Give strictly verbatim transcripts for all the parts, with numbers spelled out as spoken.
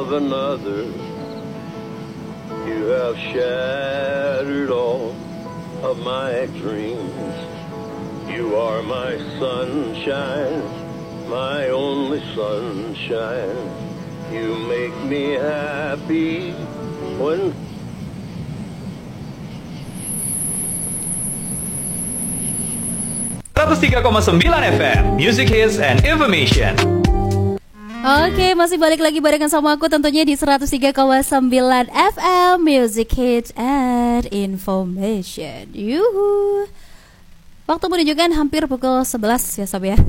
of another. You have shattered all of my dreams. You are my sunshine, my only sunshine. You make me happy when seratus tiga koma sembilan F M Music Hits and Information. Oke, masih balik lagi barengan sama aku tentunya di seratus tiga koma sembilan F M Music Hits and Information. Yuhu. Waktu menunjukkan hampir pukul sebelas ya sob ya.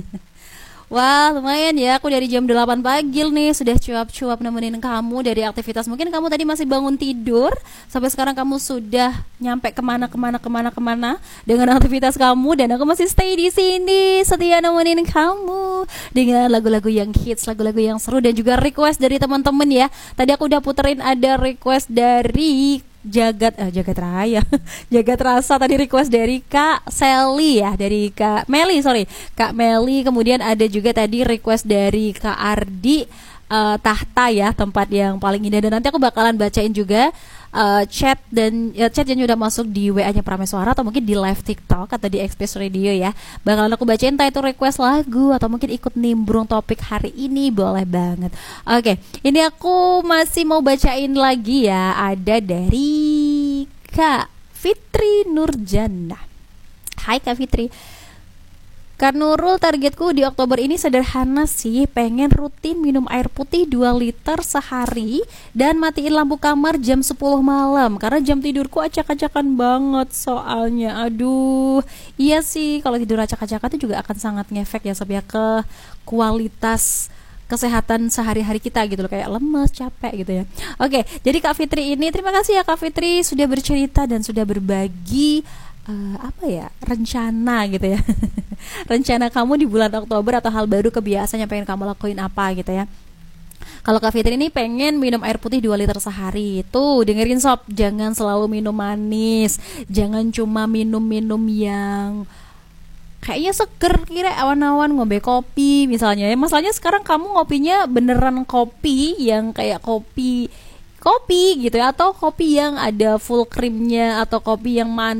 Wah lumayan ya, aku dari jam delapan pagi nih sudah cuap-cuap nemenin kamu dari aktivitas. Mungkin kamu tadi masih bangun tidur, sampai sekarang kamu sudah nyampe kemana kemana kemana kemana dengan aktivitas kamu, dan aku masih stay di sini setia nemenin kamu dengan lagu-lagu yang hits, lagu-lagu yang seru, dan juga request dari teman-teman ya. Tadi aku udah puterin ada request dari Jagat eh, Jagat Raya Jagat Rasa, tadi request dari Kak Sally ya, dari Kak Meli, sorry Kak Meli. Kemudian ada juga tadi request dari Kak Ardi, uh, Tahta ya, tempat yang paling indah. Dan nanti aku bakalan bacain juga uh, chat dan uh, chat yang udah masuk di W A-nya Prameswara atau mungkin di live TikTok atau di Express Radio ya. Bakalan aku bacain entah itu request lagu atau mungkin ikut nimbrung topik hari ini, boleh banget. Oke, ini aku masih mau bacain lagi ya. Ada dari Kak Fitri Nurjana. Hai Kak Fitri. Kak Nurul, targetku di Oktober ini sederhana sih, pengen rutin minum air putih dua liter sehari dan matiin lampu kamar jam sepuluh malam karena jam tidurku acak-acakan banget soalnya. Aduh, iya sih, kalau tidur acak-acakan itu juga akan sangat ngefek ya sob ya ke kualitas kesehatan sehari-hari kita gitu loh, kayak lemes, capek gitu ya. Oke, jadi Kak Fitri ini, terima kasih ya Kak Fitri sudah bercerita dan sudah berbagi Uh, apa ya, rencana gitu ya. Rencana kamu di bulan Oktober atau hal baru, kebiasaan yang pengen kamu lakuin apa gitu ya. Kalau Kak Fitri ini pengen minum air putih dua liter sehari. Tuh dengerin sob, jangan selalu minum manis, jangan cuma minum-minum yang kayaknya seger, kira awan-awan, ngombe kopi misalnya ya. Masalahnya sekarang kamu ngopinya beneran kopi yang kayak kopi kopi gitu ya, atau kopi yang ada full creamnya, atau kopi yang manis